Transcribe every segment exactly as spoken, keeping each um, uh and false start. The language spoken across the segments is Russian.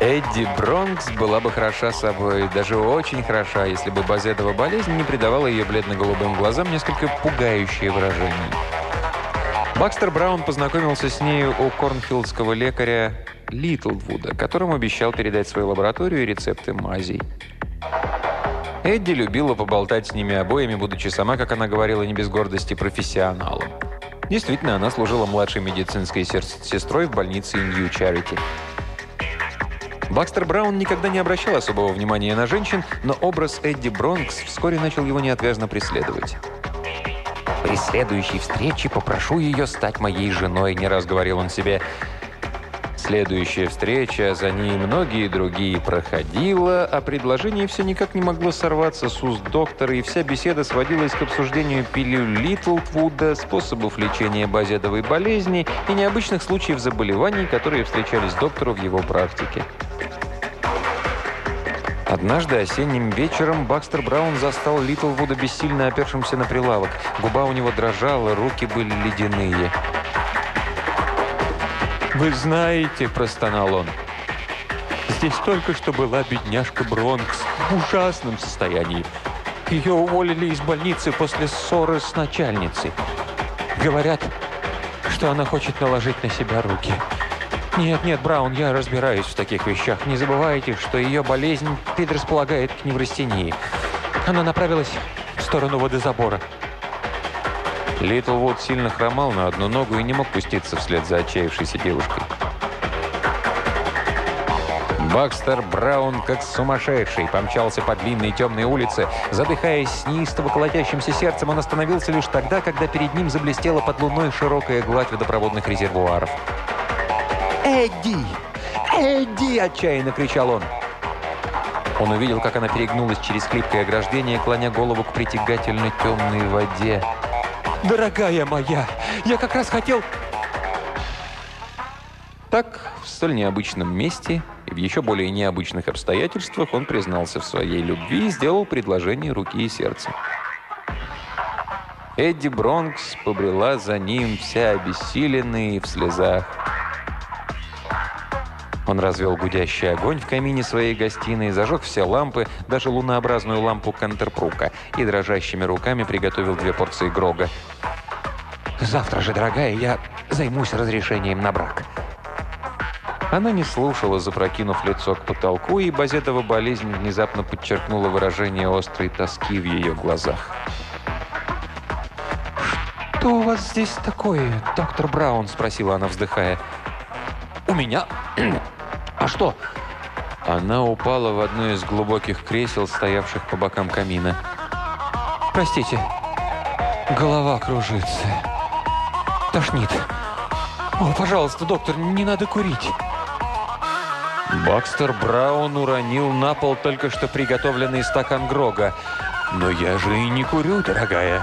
Эдди Бронкс была бы хороша собой, даже очень хороша, если бы базедова болезнь не придавала ее бледно-голубым глазам несколько пугающее выражение. Бакстер Браун познакомился с нею у корнфилдского лекаря Литлвуда, которому обещал передать свою лабораторию и рецепты мазей. Эдди любила поболтать с ними обоими, будучи сама, как она говорила, не без гордости, профессионалом. Действительно, она служила младшей медицинской сестрой в больнице Нью-Чарити. Бакстер Браун никогда не обращал особого внимания на женщин, но образ Эдди Бронкс вскоре начал его неотвязно преследовать. «При следующей встрече попрошу ее стать моей женой», — не раз говорил он себе. Следующая встреча, за ней многие другие, проходила, а предложение все никак не могло сорваться с уст доктора, и вся беседа сводилась к обсуждению пилюль Литлвуда, способов лечения базедовой болезни и необычных случаев заболеваний, которые встречались доктору в его практике. Однажды осенним вечером Бакстер Браун застал Литлвуда бессильно опершимся на прилавок. Губа у него дрожала, руки были ледяные. «Вы знаете», – простонал он, – «здесь только что была бедняжка Бронкс в ужасном состоянии. Ее уволили из больницы после ссоры с начальницей. Говорят, что она хочет наложить на себя руки. Нет, нет, Браун, я разбираюсь в таких вещах. Не забывайте, что ее болезнь предрасполагает к неврастении. Она направилась в сторону водозабора». Литлвуд сильно хромал на одну ногу и не мог пуститься вслед за отчаявшейся девушкой. Бакстер Браун, как сумасшедший, помчался по длинной темной улице. Задыхаясь с неистово колотящимся сердцем, он остановился лишь тогда, когда перед ним заблестела под луной широкая гладь водопроводных резервуаров. «Эдди! Эдди!» – отчаянно кричал он. Он увидел, как она перегнулась через хлипкое ограждение, клоня голову к притягательно темной воде. «Дорогая моя, я как раз хотел...» Так, в столь необычном месте и в еще более необычных обстоятельствах он признался в своей любви и сделал предложение руки и сердца. Эдди Бронкс побрела за ним, вся обессиленная и в слезах. Он развел гудящий огонь в камине своей гостиной, зажег все лампы, даже лунообразную лампу Кантербрука, и дрожащими руками приготовил две порции грога. «Завтра же, дорогая, я займусь разрешением на брак». Она не слушала, запрокинув лицо к потолку, и базедова болезнь внезапно подчеркнула выражение острой тоски в ее глазах. «Что у вас здесь такое, доктор Браун?» – спросила она, вздыхая. «У меня? А что?» Она упала в одно из глубоких кресел, стоявших по бокам камина. «Простите, голова кружится. Тошнит. О, пожалуйста, доктор, не надо курить». Бакстер Браун уронил на пол только что приготовленный стакан грога. «Но я же и не курю, дорогая».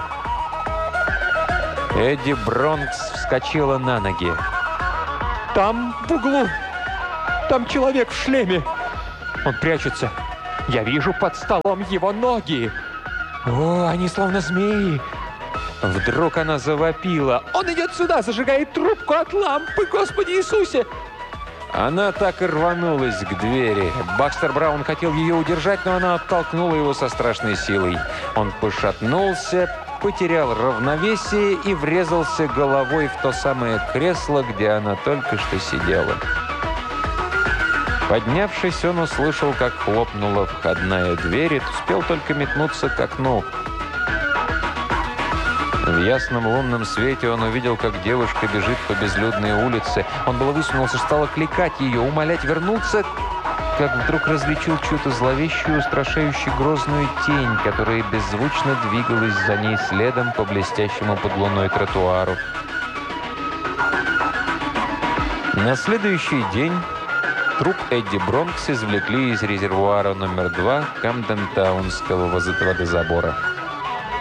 Эдди Бронкс вскочила на ноги. «Там, в углу, там человек в шлеме. Он прячется. Я вижу под столом его ноги. О, они словно змеи». Вдруг она завопила. «Он идет сюда, зажигает трубку от лампы, Господи Иисусе!» Она так и рванулась к двери. Бакстер Браун хотел ее удержать, но она оттолкнула его со страшной силой. Он пошатнулся, потерял равновесие и врезался головой в то самое кресло, где она только что сидела. Поднявшись, он услышал, как хлопнула входная дверь, и успел только метнуться к окну. В ясном лунном свете он увидел, как девушка бежит по безлюдной улице. Он было высунулся, стал окликать ее, умолять вернуться, как вдруг различил чью-то зловещую, устрашающую грозную тень, которая беззвучно двигалась за ней следом по блестящему под луной тротуару. На следующий день труп Эдди Бронкс извлекли из резервуара номер два Камден-таунского водозабора.